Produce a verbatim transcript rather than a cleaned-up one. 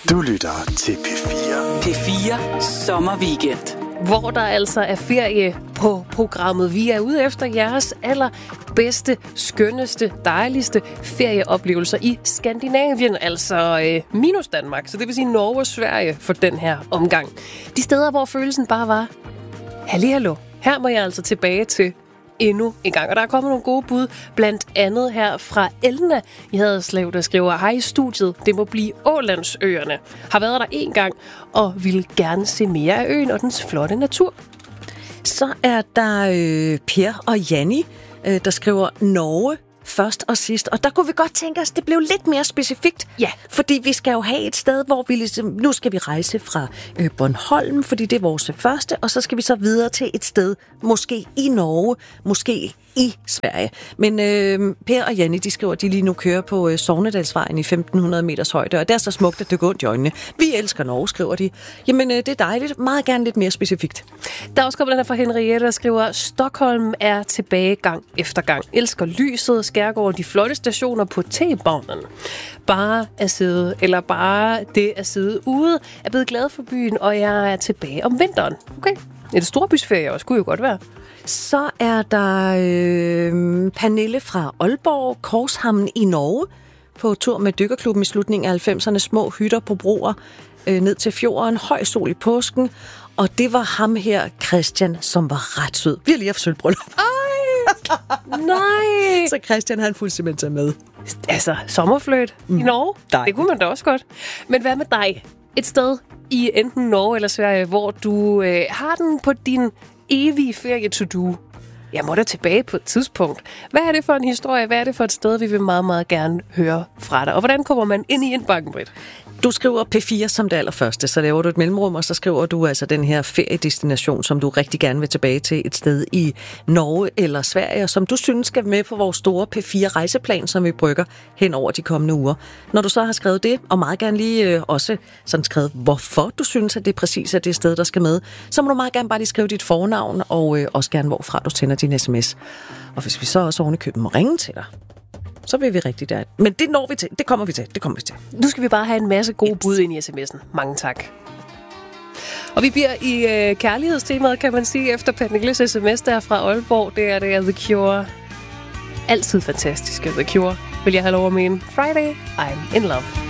Du lytter til P fire. P fire Sommerweekend. Hvor der altså er ferie på programmet. Vi er ude efter jeres allerbedste, skønneste, dejligste ferieoplevelser i Skandinavien, altså øh, minus Danmark. Så det vil sige Norge og Sverige for den her omgang. De steder, hvor følelsen bare var, halli hallo, her må jeg altså tilbage til endnu en gang. Og der er kommet nogle gode bud, blandt andet her fra Elna i Haderslev, der skriver, hej i studiet, det må blive Ålandsøerne. Har været der en gang og vil gerne se mere af øen og dens flotte natur. Så er der øh, Per og Janni, øh, der skriver Norge først og sidst. Og der kunne vi godt tænke os, at det blev lidt mere specifikt. Ja. Fordi vi skal jo have et sted, hvor vi ligesom, nu skal vi rejse fra øh, Bornholm, fordi det er vores første, og så skal vi så videre til et sted, måske i Norge, måske i Sverige. Men øh, Per og Janni, de skriver, at de lige nu kører på øh, Sognedalsvejen i femten hundrede meters højde, og det er så smukt, at det går ondt i øjnene. Vi elsker Norge, skriver de. Jamen, øh, det er dejligt. Meget gerne lidt mere specifikt. Der er også kommet den her fra Henriette, der skriver, Stockholm er tilbagegang efter gang. Elsker lyset, skærgården, de flotte stationer på T-banen. Bare at sidde, eller bare det at sidde ude, er blevet glad for byen, og jeg er tilbage om vinteren. Okay, et storbysferie også, kunne jo godt være. Så er der øh, Pernille fra Aalborg, Korshamn i Norge, på tur med dykkerklubben i slutningen af halvfemserne, små hytter på broer øh, ned til fjorden, høj sol i påsken, og det var ham her, Christian, som var ret sød. Vi har lige haft sølvbryllup. Nej! Så Christian, han fuldt simpelthen med. Altså, sommerfløjt mm. i Norge, Dejligt. Det kunne man da også godt. Men hvad med dig? Et sted i enten Norge eller Sverige, hvor du øh, har den på din evige ferie-to-do. Jeg må da tilbage på et tidspunkt. Hvad er det for en historie? Hvad er det for et sted, vi vil meget, meget gerne høre fra dig? Og hvordan kommer man ind i indbakken, Britt? Du skriver P fire som det allerførste, så laver du et mellemrum, og så skriver du altså den her feriedestination, som du rigtig gerne vil tilbage til, et sted i Norge eller Sverige, og som du synes skal med på vores store P fire rejseplan, som vi brygger hen over de kommende uger. Når du så har skrevet det, og meget gerne lige øh, også sådan skrevet, hvorfor du synes, at det præcis er det sted, der skal med, så må du meget gerne bare lige skrive dit fornavn, og øh, også gerne hvorfra du tænder din sms. Og hvis vi så også oven i køben må ringe til dig, så vil vi rigtig der. Men det når vi til. Det kommer vi til. Det kommer vi til. Nu skal vi bare have en masse gode yes. bud ind i sms'en. Mange tak. Og vi bliver i øh, kærlighedstemaet, kan man sige, efter Pernilles sms der fra Aalborg. Det er det er The Cure. Altid fantastiske The Cure, vil jeg have lov at mene. Friday, I'm in love.